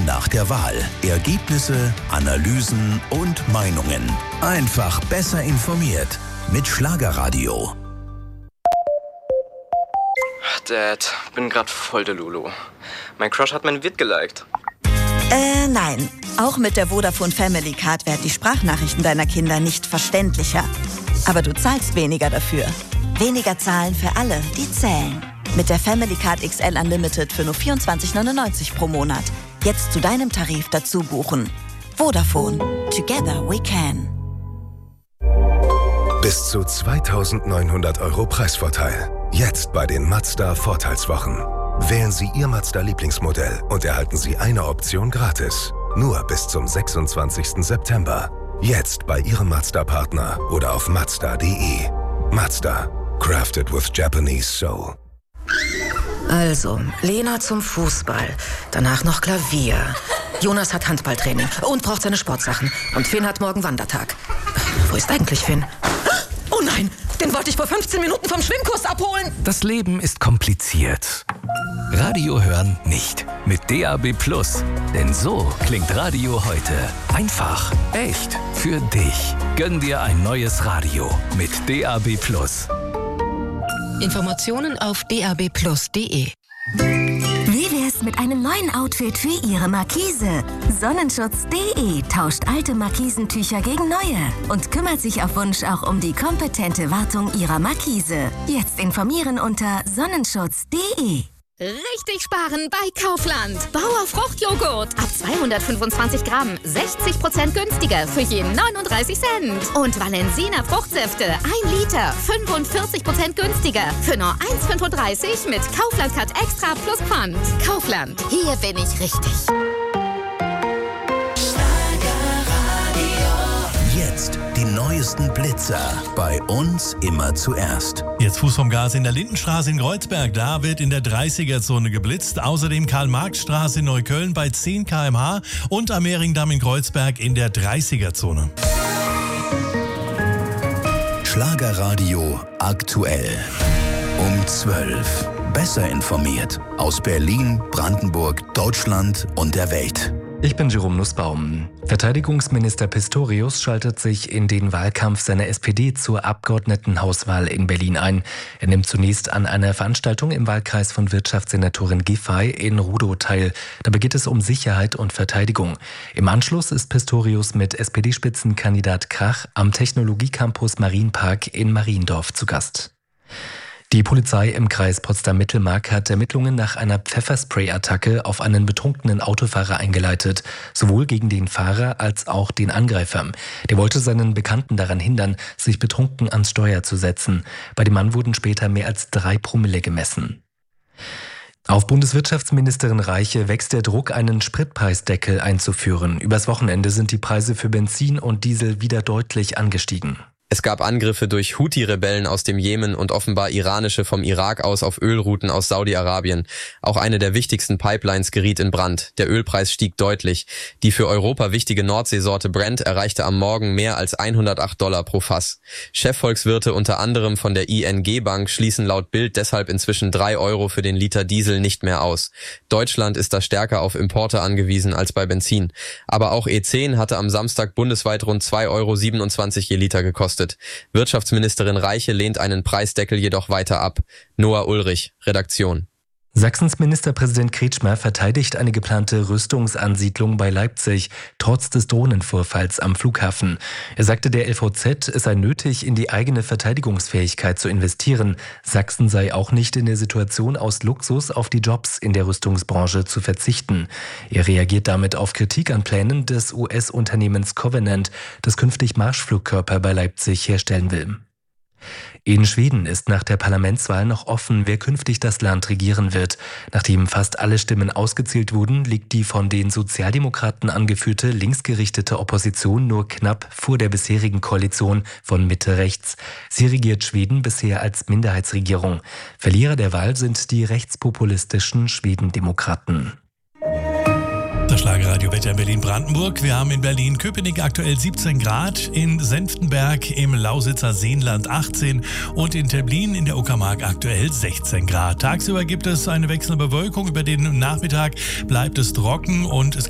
nach der Wahl. Ergebnisse, Analysen und Meinungen. Einfach besser informiert mit Schlagerradio. Dad, bin grad voll der Lulu. Mein Crush hat mein Vid geliked. Nein. Auch mit der Vodafone Family Card werden die Sprachnachrichten deiner Kinder nicht verständlicher. Aber du zahlst weniger dafür. Weniger zahlen für alle, die zählen. Mit der Family Card XL Unlimited für nur 24,99 pro Monat. Jetzt zu deinem Tarif dazu buchen. Vodafone. Together we can. Bis zu 2.900 € Preisvorteil. Jetzt bei den Mazda Vorteilswochen. Wählen Sie Ihr Mazda-Lieblingsmodell und erhalten Sie eine Option gratis. Nur bis zum 26. September. Jetzt bei Ihrem Mazda-Partner oder auf Mazda.de. Mazda. Crafted with Japanese Soul. Also, Lena zum Fußball, danach noch Klavier. Jonas hat Handballtraining und braucht seine Sportsachen. Und Finn hat morgen Wandertag. Wo ist eigentlich Finn? Oh nein, den wollte ich vor 15 Minuten vom Schwimmkurs abholen. Das Leben ist kompliziert. Radio hören nicht. Mit DAB+. Denn so klingt Radio heute. Einfach, echt, für dich. Gönn dir ein neues Radio mit DAB+. Informationen auf dabplus.de. Wie wär's mit einem neuen Outfit für Ihre Markise? Sonnenschutz.de tauscht alte Markisentücher gegen neue und kümmert sich auf Wunsch auch um die kompetente Wartung Ihrer Markise. Jetzt informieren unter sonnenschutz.de. Richtig sparen bei Kaufland. Bauer Fruchtjoghurt. Ab 225 Gramm. 60% günstiger für jeden 39 Cent. Und Valensina Fruchtsäfte. 1 Liter. 45% günstiger. Für nur 1,35 mit Kaufland Cut Extra plus Pfand. Kaufland. Hier bin ich richtig. Jetzt die neuesten Blitzer. Bei uns immer zuerst. Jetzt Fuß vom Gas in der Lindenstraße in Kreuzberg. Da wird in der 30er-Zone geblitzt. Außerdem Karl-Marx-Straße in Neukölln bei 10 km/h und am Mehringdamm in Kreuzberg in der 30er-Zone. Schlagerradio aktuell. Um 12. Besser informiert. Aus Berlin, Brandenburg, Deutschland und der Welt. Ich bin Jerome Nussbaum. Verteidigungsminister Pistorius schaltet sich in den Wahlkampf seiner SPD zur Abgeordnetenhauswahl in Berlin ein. Er nimmt zunächst an einer Veranstaltung im Wahlkreis von Wirtschaftssenatorin Giffey in Rudow teil. Dabei geht es um Sicherheit und Verteidigung. Im Anschluss ist Pistorius mit SPD-Spitzenkandidat Krach am Technologiecampus Marienpark in Mariendorf zu Gast. Die Polizei im Kreis Potsdam-Mittelmark hat Ermittlungen nach einer Pfefferspray-Attacke auf einen betrunkenen Autofahrer eingeleitet, sowohl gegen den Fahrer als auch den Angreifer. Der wollte seinen Bekannten daran hindern, sich betrunken ans Steuer zu setzen. Bei dem Mann wurden später mehr als 3 Promille gemessen. Auf Bundeswirtschaftsministerin Reiche wächst der Druck, einen Spritpreisdeckel einzuführen. Übers Wochenende sind die Preise für Benzin und Diesel wieder deutlich angestiegen. Es gab Angriffe durch Houthi-Rebellen aus dem Jemen und offenbar iranische vom Irak aus auf Ölrouten aus Saudi-Arabien. Auch eine der wichtigsten Pipelines geriet in Brand. Der Ölpreis stieg deutlich. Die für Europa wichtige Nordseesorte Brent erreichte am Morgen mehr als $108 pro Fass. Chefvolkswirte unter anderem von der ING Bank schließen laut Bild deshalb inzwischen 3 € für den Liter Diesel nicht mehr aus. Deutschland ist da stärker auf Importe angewiesen als bei Benzin. Aber auch E10 hatte am Samstag bundesweit rund 2,27 € je Liter gekostet. Wirtschaftsministerin Reiche lehnt einen Preisdeckel jedoch weiter ab. Noah Ulrich, Redaktion. Sachsens Ministerpräsident Kretschmer verteidigt eine geplante Rüstungsansiedlung bei Leipzig, trotz des Drohnenvorfalls am Flughafen. Er sagte der LVZ, es sei nötig, in die eigene Verteidigungsfähigkeit zu investieren. Sachsen sei auch nicht in der Situation, aus Luxus auf die Jobs in der Rüstungsbranche zu verzichten. Er reagiert damit auf Kritik an Plänen des US-Unternehmens Covenant, das künftig Marschflugkörper bei Leipzig herstellen will. In Schweden ist nach der Parlamentswahl noch offen, wer künftig das Land regieren wird. Nachdem fast alle Stimmen ausgezählt wurden, liegt die von den Sozialdemokraten angeführte linksgerichtete Opposition nur knapp vor der bisherigen Koalition von Mitte-Rechts. Sie regiert Schweden bisher als Minderheitsregierung. Verlierer der Wahl sind die rechtspopulistischen Schwedendemokraten. Das Schlagerradio-Wetter in Berlin-Brandenburg. Wir haben in Berlin-Köpenick aktuell 17 Grad, in Senftenberg im Lausitzer Seenland 18 und in Telblin in der Uckermark aktuell 16 Grad. Tagsüber gibt es eine wechselnde Bewölkung. Über den Nachmittag bleibt es trocken und es